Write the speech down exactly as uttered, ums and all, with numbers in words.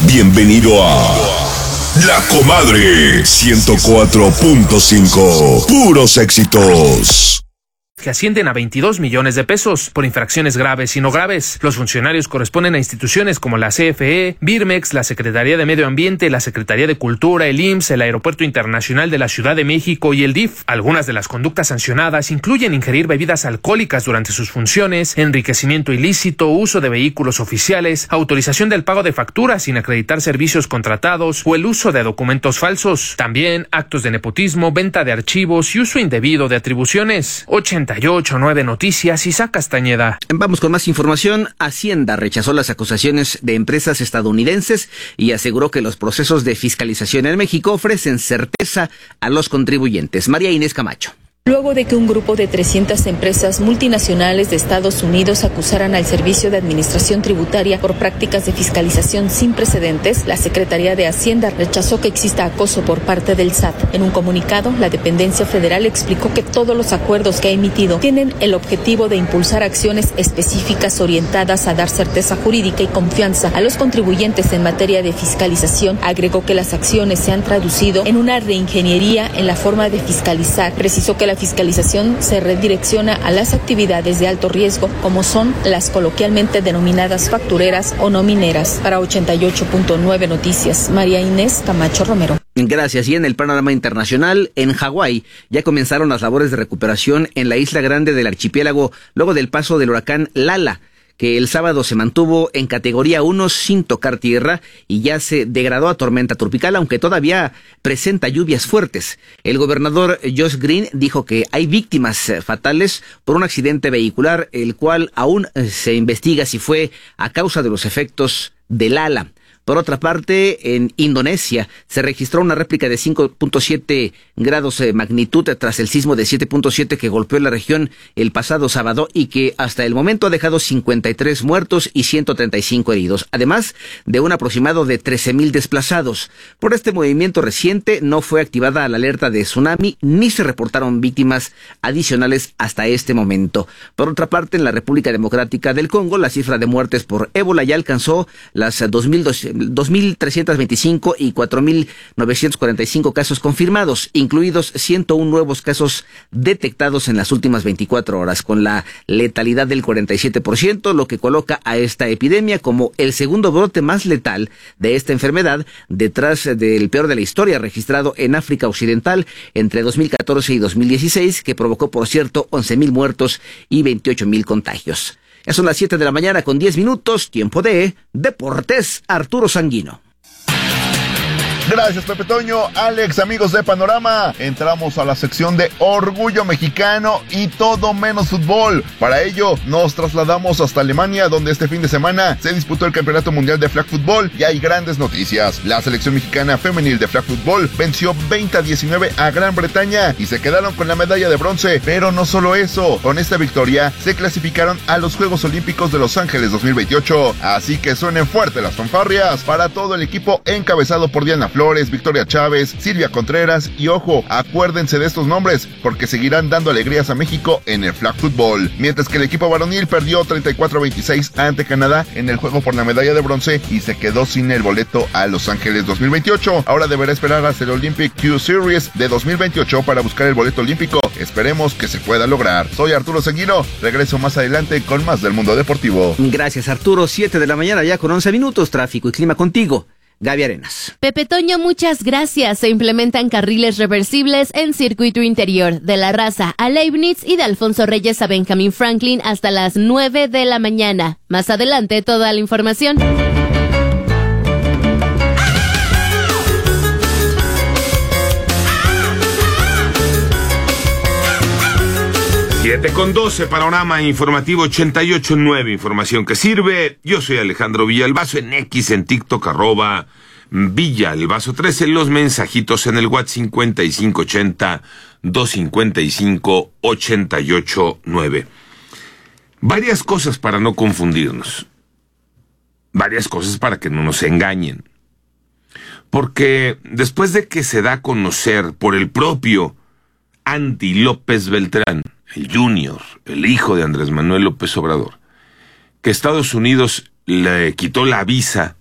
Bienvenido a La Comadre ciento cuatro punto cinco. Puros éxitos. Que ascienden a veintidós millones de pesos por infracciones graves y no graves. Los funcionarios corresponden a instituciones como la C F E, Birmex, la Secretaría de Medio Ambiente, la Secretaría de Cultura, el I M S S, el Aeropuerto Internacional de la Ciudad de México y el D I F. Algunas de las conductas sancionadas incluyen ingerir bebidas alcohólicas durante sus funciones, enriquecimiento ilícito, uso de vehículos oficiales, autorización del pago de facturas sin acreditar servicios contratados o el uso de documentos falsos. También actos de nepotismo, venta de archivos y uso indebido de atribuciones. ochenta y ocho punto nueve Noticias, Isaac Castañeda. Vamos con más información. Hacienda rechazó las acusaciones de empresas estadounidenses y aseguró que los procesos de fiscalización en México ofrecen certeza a los contribuyentes. María Inés Camacho. Luego de que un grupo de trescientas empresas multinacionales de Estados Unidos acusaran al Servicio de Administración Tributaria por prácticas de fiscalización sin precedentes, la Secretaría de Hacienda rechazó que exista acoso por parte del S A T. En un comunicado, la dependencia federal explicó que todos los acuerdos que ha emitido tienen el objetivo de impulsar acciones específicas orientadas a dar certeza jurídica y confianza a los contribuyentes en materia de fiscalización. Agregó que las acciones se han traducido en una reingeniería en la forma de fiscalizar. Precisó que la fiscalización se redirecciona a las actividades de alto riesgo, como son las coloquialmente denominadas factureras o no mineras. Para ochenta y ocho punto nueve Noticias, María Inés Camacho Romero. Gracias. Y en el panorama internacional, en Hawái ya comenzaron las labores de recuperación en la isla grande del archipiélago luego del paso del huracán Lala, que el sábado se mantuvo en categoría uno sin tocar tierra y ya se degradó a tormenta tropical, aunque todavía presenta lluvias fuertes. El gobernador Josh Green dijo que hay víctimas fatales por un accidente vehicular, el cual aún se investiga si fue a causa de los efectos del Lala. Por otra parte, en Indonesia se registró una réplica de cinco punto siete grados de magnitud tras el sismo de siete punto siete que golpeó la región el pasado sábado y que hasta el momento ha dejado cincuenta y tres muertos y ciento treinta y cinco heridos, además de un aproximado de trece mil desplazados. Por este movimiento reciente no fue activada la alerta de tsunami ni se reportaron víctimas adicionales hasta este momento. Por otra parte, en la República Democrática del Congo, la cifra de muertes por ébola ya alcanzó las dos mil trescientos veinticinco y cuatro mil novecientos cuarenta y cinco casos confirmados, incluidos ciento uno nuevos casos detectados en las últimas veinticuatro horas, con la letalidad del cuarenta y siete por ciento, lo que coloca a esta epidemia como el segundo brote más letal de esta enfermedad, detrás del peor de la historia registrado en África Occidental entre dos mil catorce y dos mil dieciséis, que provocó, por cierto, once mil muertos y veintiocho mil contagios. Ya son las siete de la mañana con diez minutos, tiempo de Deportes, Arturo Sanguino. Gracias, Pepe Toño. Alex, amigos de Panorama, entramos a la sección de Orgullo Mexicano y todo menos fútbol. Para ello, nos trasladamos hasta Alemania, donde este fin de semana se disputó el Campeonato Mundial de Flag Football y hay grandes noticias. La selección mexicana femenil de Flag Football venció veinte a diecinueve a Gran Bretaña y se quedaron con la medalla de bronce. Pero no solo eso, con esta victoria se clasificaron a los Juegos Olímpicos de Los Ángeles dos mil veintiocho. Así que suenen fuerte las fanfarrias para todo el equipo encabezado por Diana Flores, Victoria Chávez, Silvia Contreras y ojo, acuérdense de estos nombres porque seguirán dando alegrías a México en el flag football. Mientras que el equipo varonil perdió treinta y cuatro a veintiséis ante Canadá en el juego por la medalla de bronce y se quedó sin el boleto a Los Ángeles dos mil veintiocho. Ahora deberá esperar hasta el Olympic Q Series de dos mil veintiocho para buscar el boleto olímpico. Esperemos que se pueda lograr. Soy Arturo Sanguino, regreso más adelante con más del mundo deportivo. Gracias, Arturo. siete de la mañana ya con once minutos, tráfico y clima contigo, Gaby Arenas. Pepe Toño, muchas gracias. Se implementan carriles reversibles en circuito interior de La Raza a Leibniz y de Alfonso Reyes a Benjamin Franklin hasta las nueve de la mañana. Más adelante, toda la información. siete con doce, panorama informativo ochenta y ocho punto nueve, información que sirve. Yo soy Alejandro Villalbazo, en X, en TikTok, arroba Villalbazo trece, los mensajitos en el WhatsApp cincuenta y cinco ochenta, doscientos cincuenta y cinco, ochenta y ocho nueve. Varias cosas para no confundirnos. Varias cosas para que no nos engañen. Porque después de que se da a conocer por el propio Andy López Beltrán, el Junior, el hijo de Andrés Manuel López Obrador, que Estados Unidos le quitó la visa